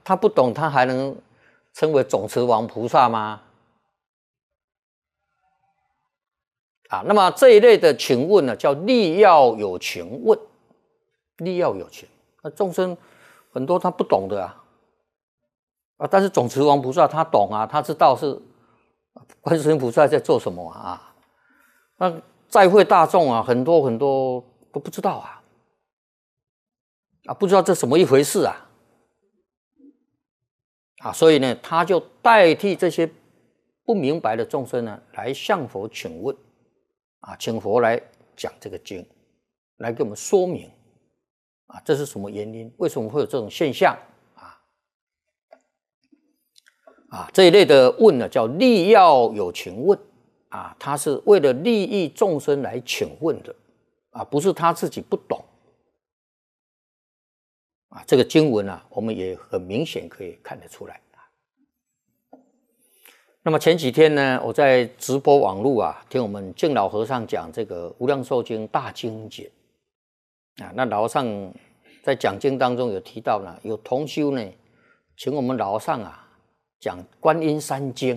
他不懂，他还能称为总持王菩萨吗？那么这一类的请问呢，叫力要有情问，力要有情。那众生很多他不懂的但是总持王菩萨他懂啊，他知道是观世音菩萨在做什么那在会大众很多都不知道不知道这什么一回事所以呢，他就代替这些不明白的众生呢，来向佛请问请佛来讲这个经，来给我们说明这是什么原因？为什么会有这种现象这一类的问呢，叫力要有情问他是为了利益众生来请问的不是他自己不懂这个经文我们也很明显可以看得出来那么前几天呢，我在直播网络听我们净老和尚讲这个《无量寿经》大经解那老和尚在讲经当中有提到呢，有同修呢，请我们老和尚讲观音三经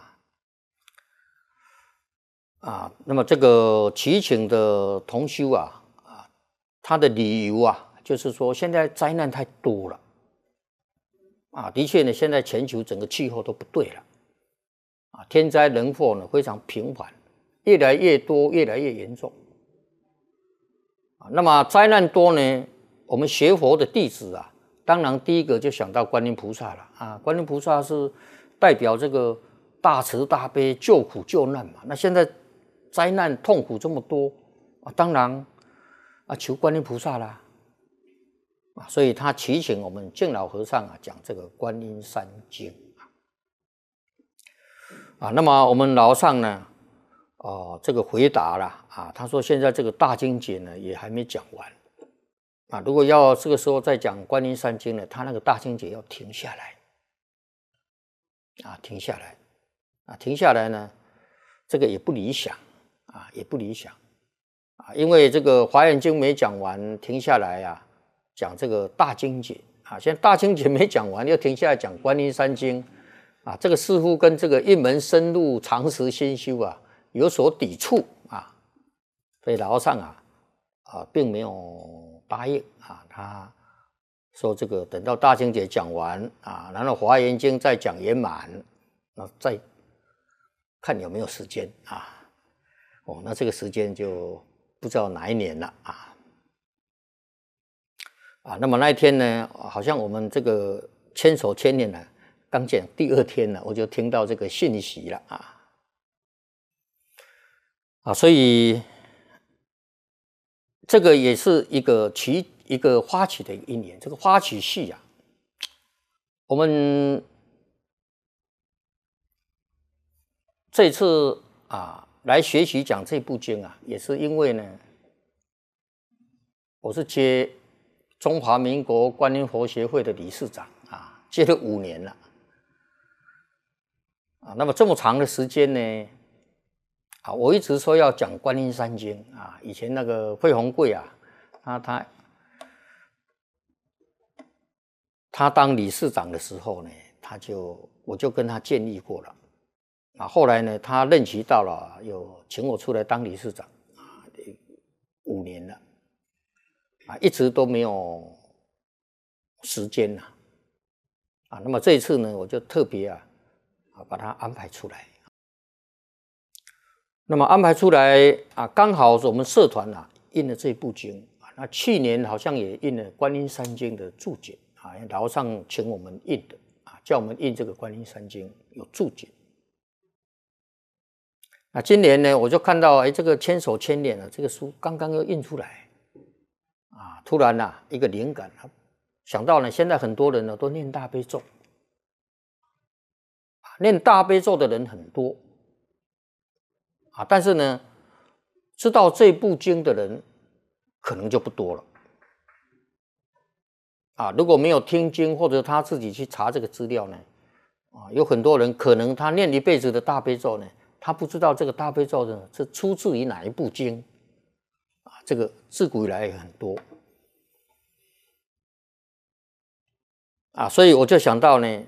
那么这个祈请的同修他的理由就是说现在灾难太多了的确呢，现在全球整个气候都不对了天灾人祸呢非常频繁，越来越多，越来越严重那么灾难多呢，我们学佛的弟子当然第一个就想到观音菩萨了观音菩萨是代表这个大慈大悲救苦救难嘛，那现在灾难痛苦这么多当然求观音菩萨啦所以他祈请我们净老和尚讲这个观音三经那么我们老和尚呢这个回答了他说现在这个大经解呢也还没讲完如果要这个时候再讲观音三经呢，他那个大经解要停下来停下来呢，这个也不理想也不理想因为这个华严经没讲完，停下来讲这个大经解现在大经解没讲完，又停下来讲观音三经这个似乎跟这个一门深入常识心修有所抵触所以老和尚并没有答应他说这个等到大经解讲完然后华严经再讲圆满，再看有没有时间那这个时间就不知道哪一年了那么那一天呢，好像我们这个千手千眼呢刚讲第二天呢，我就听到这个信息了所以这个也是一个发起的一年，这个发起系我们这次来学习讲这部经也是因为呢，我是接中华民国观音佛协会的理事长接了5年了那么这么长的时间呢我一直说要讲观音三经以前那个惠宏贵他当理事长的时候呢，我就跟他建议过了后来呢，他任期到了，有请我出来当理事长5年了一直都没有时间那么这一次呢，我就特别把它安排出来。那么安排出来刚好是我们社团印了这部经那去年好像也印了《观音三经》的注解老和尚请我们印的叫我们印这个《观音三经》有注解。那今年呢，我就看到这个千手千眼这个书刚刚又印出来突然一个灵感想到呢，现在很多人呢都念大悲咒念大悲咒的人很多但是呢，知道这部经的人可能就不多了如果没有听经或者他自己去查这个资料呢有很多人可能他念一辈子的大悲咒呢，他不知道这个大悲咒呢是出自于哪一部经这个自古以来也很多所以我就想到呢，